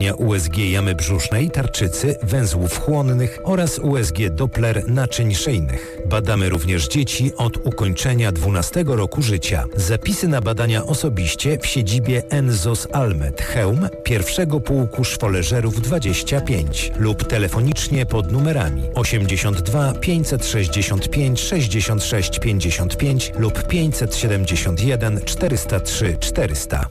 badania USG jamy brzusznej, tarczycy, węzłów chłonnych oraz USG Doppler naczyń szyjnych. Badamy również dzieci od ukończenia 12 roku życia. Zapisy na badania osobiście w siedzibie Enzos Almed, Chełm, 1 Pułku Szwoleżerów 25 lub telefonicznie pod numerami 82 565 66 55 lub 571 403 400.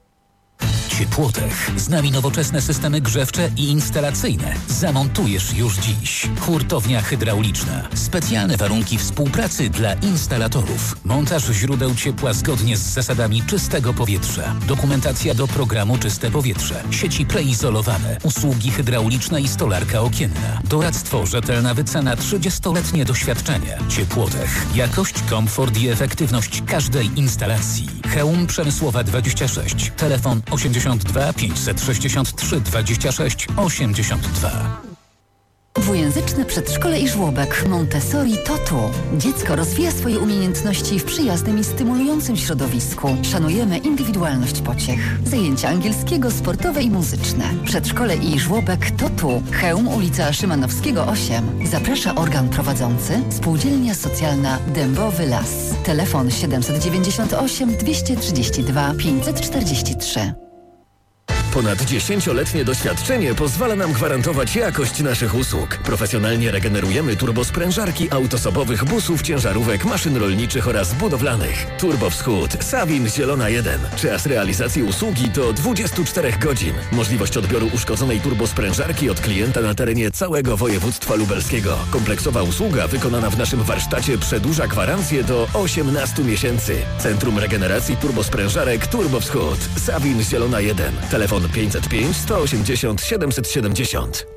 Ciepłotech. Z nami nowoczesne systemy grzewcze i instalacyjne. Zamontujesz już dziś. Hurtownia hydrauliczna. Specjalne warunki współpracy dla instalatorów. Montaż źródeł ciepła zgodnie z zasadami czystego powietrza. Dokumentacja do programu Czyste Powietrze. Sieci preizolowane. Usługi hydrauliczne i stolarka okienna. Doradztwo, rzetelna wycena, 30-letnie doświadczenie. Ciepłotech. Jakość, komfort i efektywność każdej instalacji. Chełm Przemysłowa 26. Telefon 82 563 26 82. Dwujęzyczne przedszkole i żłobek Montessori to tu. Dziecko rozwija swoje umiejętności w przyjaznym i stymulującym środowisku. Szanujemy indywidualność pociech. Zajęcia angielskiego, sportowe i muzyczne. Przedszkole i żłobek to tu. Chełm, ulica Szymanowskiego 8. Zaprasza organ prowadzący Spółdzielnia Socjalna Dębowy Las. Telefon 798 232 543. Ponad 10-letnie doświadczenie pozwala nam gwarantować jakość naszych usług. Profesjonalnie regenerujemy turbosprężarki autosobowych busów, ciężarówek, maszyn rolniczych oraz budowlanych. Turbo Wschód, Sawin Zielona 1. Czas realizacji usługi to 24 godzin. Możliwość odbioru uszkodzonej turbosprężarki od klienta na terenie całego województwa lubelskiego. Kompleksowa usługa wykonana w naszym warsztacie przedłuża gwarancję do 18 miesięcy. Centrum Regeneracji Turbosprężarek Turbo Wschód, Sawin Zielona 1. Telefon 505 180 770.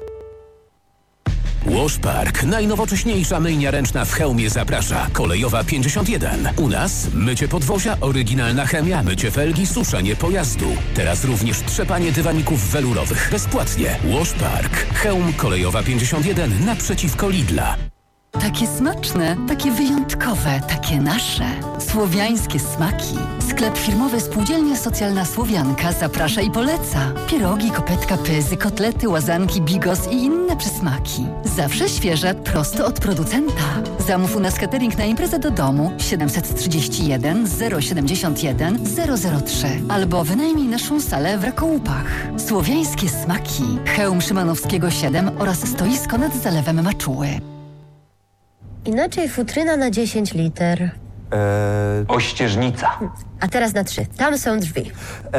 Wash Park. Najnowocześniejsza myjnia ręczna w Chełmie zaprasza. Kolejowa 51. U nas mycie podwozia, oryginalna chemia, mycie felgi, suszenie pojazdu. Teraz również trzepanie dywaników welurowych. Bezpłatnie. Wash Park. Chełm, Kolejowa 51 naprzeciwko Lidla. Takie smaczne, takie wyjątkowe, takie nasze. Słowiańskie smaki. Sklep firmowy Spółdzielnia Socjalna Słowianka zaprasza i poleca. Pierogi, kopetka, pyzy, kotlety, łazanki, bigos i inne przysmaki. Zawsze świeże, prosto od producenta. Zamów u nas catering na imprezę do domu 731 071 003 albo wynajmij naszą salę w Rakołupach. Słowiańskie smaki. Chełm Szymanowskiego 7 oraz stoisko nad zalewem Maczuły. Inaczej futryna na 10 liter. Ościeżnica. A teraz na 3. Tam są drzwi.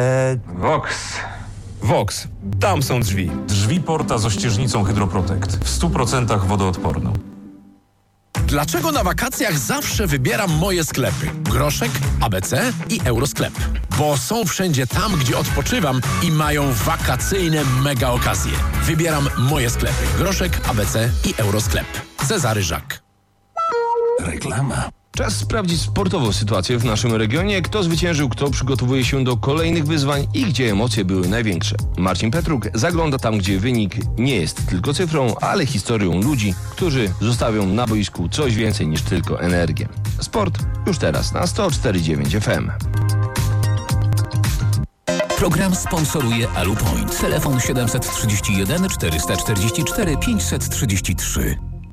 Vox. Tam są drzwi. Drzwi Porta z ościeżnicą Hydroprotect. W 100% wodoodporną. Dlaczego na wakacjach zawsze wybieram moje sklepy? Groszek, ABC i Eurosklep. Bo są wszędzie tam, gdzie odpoczywam i mają wakacyjne mega okazje. Wybieram moje sklepy. Groszek, ABC i Eurosklep. Cezary Żak. Reklama. Czas sprawdzić sportową sytuację w naszym regionie, kto zwyciężył, kto przygotowuje się do kolejnych wyzwań i gdzie emocje były największe. Marcin Petruk zagląda tam, gdzie wynik nie jest tylko cyfrą, ale historią ludzi, którzy zostawią na boisku coś więcej niż tylko energię. Sport już teraz na 104,9 FM. Program sponsoruje Alupoint. Telefon 731 444 533.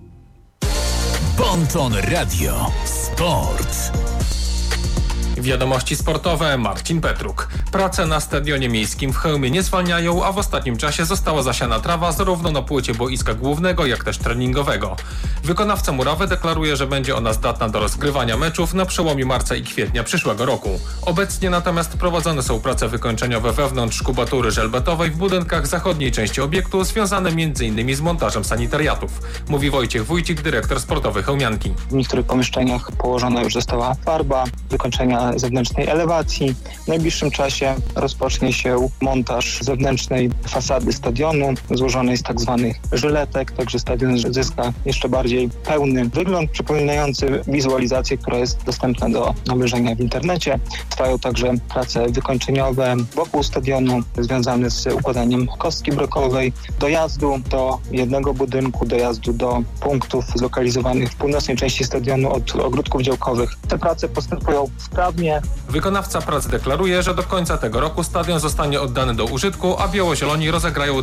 Bonton Radio. Sport. Wiadomości sportowe, Marcin Petruk. Prace na stadionie miejskim w Chełmie nie zwalniają, a w ostatnim czasie została zasiana trawa zarówno na płycie boiska głównego, jak też treningowego. Wykonawca murawy deklaruje, że będzie ona zdatna do rozgrywania meczów na przełomie marca i kwietnia przyszłego roku. Obecnie natomiast prowadzone są prace wykończeniowe wewnątrz kubatury żelbetowej w budynkach zachodniej części obiektu, związane m.in. z montażem sanitariatów. Mówi Wojciech Wójcik, dyrektor sportowy Chełmianki. W niektórych pomieszczeniach położona już została farba, wykończenia zewnętrznej elewacji. W najbliższym czasie rozpocznie się montaż zewnętrznej fasady stadionu, złożonej z tak zwanych żyletek, także stadion zyska jeszcze bardziej pełny wygląd, przypominający wizualizację, która jest dostępna do obejrzenia w internecie. Trwają także prace wykończeniowe wokół stadionu, związane z układaniem kostki blokowej, dojazdu do jednego budynku, dojazdu do punktów zlokalizowanych w północnej części stadionu od ogródków działkowych. Te prace postępują sprawnie. Wykonawca prac deklaruje, że do końca tego roku stadion zostanie oddany do użytku, a biało-zieloni rozegrają